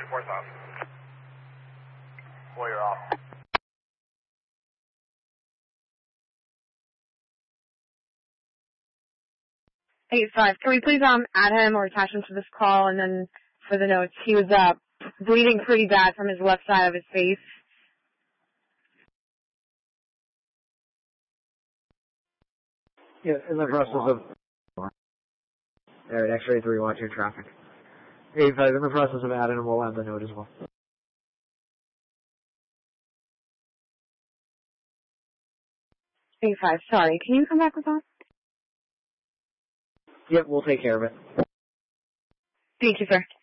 reports off. Warrior off. 8-5. Can we please add him or attach him to this call? And then for the notes, he was bleeding pretty bad from his left side of his face. Yeah, in the process of... Alright, X-ray 3, watch your traffic. 8-5, in the process of adding him, we'll add the note as well. A5, sorry. Can you come back with us? Yep, we'll take care of it. Thank you, sir.